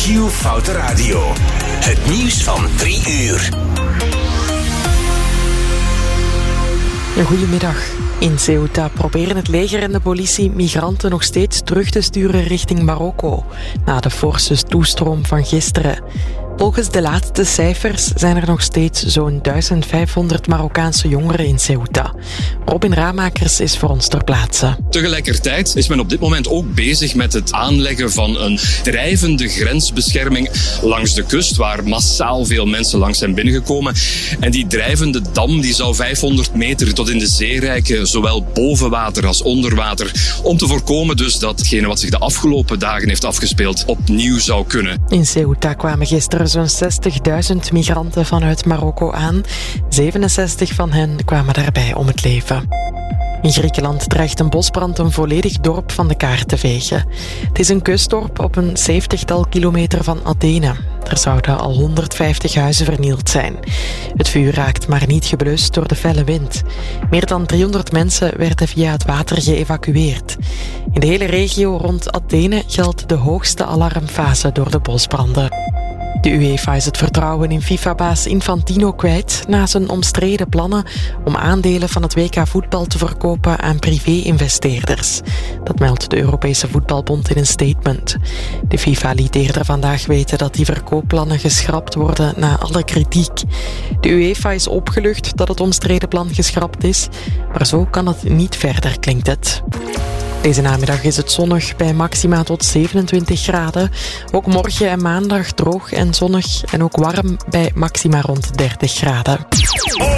Giel Foute Radio. Het nieuws van 3 uur. Goedemiddag. In Ceuta proberen het leger en de politie migranten nog steeds terug te sturen richting Marokko, na de forse toestroom van gisteren. Volgens de laatste cijfers zijn er nog steeds zo'n 1500 Marokkaanse jongeren in Ceuta. Robin Ramakers is voor ons ter plaatse. Tegelijkertijd is men op dit moment ook bezig met het aanleggen van een drijvende grensbescherming langs de kust, waar massaal veel mensen langs zijn binnengekomen. En die drijvende dam die zou 500 meter tot in de zee reiken, zowel boven water als onder water, om te voorkomen dus dat hetgene wat zich de afgelopen dagen heeft afgespeeld opnieuw zou kunnen. In Ceuta kwamen gisteren zo'n 60.000 migranten vanuit Marokko aan. 67 van hen kwamen daarbij om het leven. In Griekenland dreigt een bosbrand een volledig dorp van de kaart te vegen. Het is een kustdorp op een 70-tal kilometer van Athene. Er zouden al 150 huizen vernield zijn. Het vuur raakt maar niet geblust door de felle wind. Meer dan 300 mensen werden via het water geëvacueerd. In de hele regio rond Athene geldt de hoogste alarmfase door de bosbranden. De UEFA is het vertrouwen in FIFA-baas Infantino kwijt na zijn omstreden plannen om aandelen van het WK voetbal te verkopen aan privé-investeerders. Dat meldt de Europese Voetbalbond in een statement. De FIFA liet eerder vandaag weten dat die verkoopplannen geschrapt worden na alle kritiek. De UEFA is opgelucht dat het omstreden plan geschrapt is, maar zo kan het niet verder, klinkt het. Deze namiddag is het zonnig bij maxima tot 27 graden. Ook morgen en maandag droog en zonnig en ook warm bij maxima rond 30 graden.